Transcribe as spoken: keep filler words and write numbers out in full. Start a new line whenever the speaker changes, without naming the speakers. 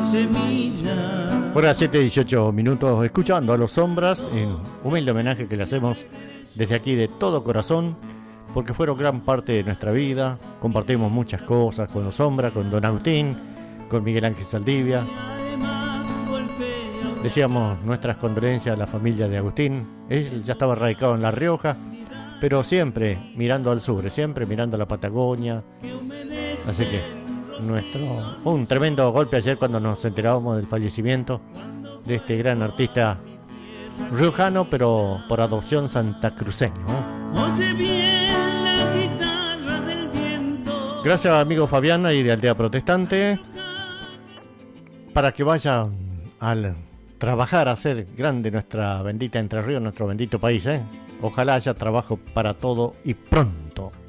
semilla.
Por las siete dieciocho minutos, escuchando a Los Sombras, en humilde homenaje que le hacemos desde aquí de todo corazón, porque fueron gran parte de nuestra vida. Compartimos muchas cosas con Los Sombras, con Don Agustín, con Miguel Ángel Saldivia. Decíamos nuestras condolencias a la familia de Agustín. Él ya estaba radicado en La Rioja, pero siempre mirando al sur, siempre mirando a la Patagonia. Así que nuestro fue un tremendo golpe ayer cuando nos enterábamos del fallecimiento de este gran artista riojano, pero por adopción santacruceño, ¿eh? Gracias, amigo Fabián y de Aldea Protestante, para que vayan al trabajar a hacer grande nuestra bendita Entre Ríos, nuestro bendito país, ¿eh? Ojalá haya trabajo para todo y pronto.